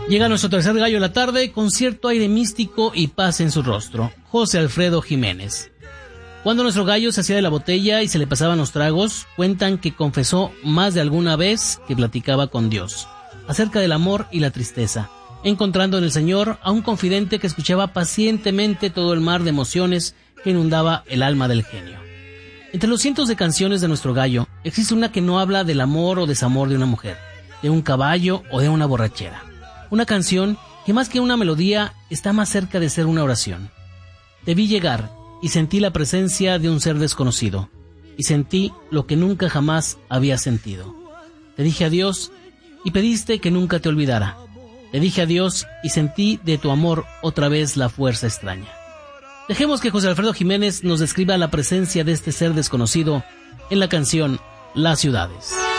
Llega nuestro tercer gallo de la tarde con cierto aire místico y paz en su rostro, José Alfredo Jiménez. Cuando nuestro gallo se hacía de la botella y se le pasaban los tragos, cuentan que confesó más de alguna vez que platicaba con Dios acerca del amor y la tristeza, encontrando en el Señor a un confidente que escuchaba pacientemente todo el mar de emociones que inundaba el alma del genio. Entre los cientos de canciones de nuestro gallo, existe una que no habla del amor o desamor de una mujer, de un caballo o de una borrachera. Una canción que más que una melodía está más cerca de ser una oración. Te vi llegar y sentí la presencia de un ser desconocido, y sentí lo que nunca jamás había sentido. Te dije adiós y pediste que nunca te olvidara. Te dije adiós y sentí de tu amor otra vez la fuerza extraña. Dejemos que José Alfredo Jiménez nos describa la presencia de este ser desconocido en la canción Las Ciudades.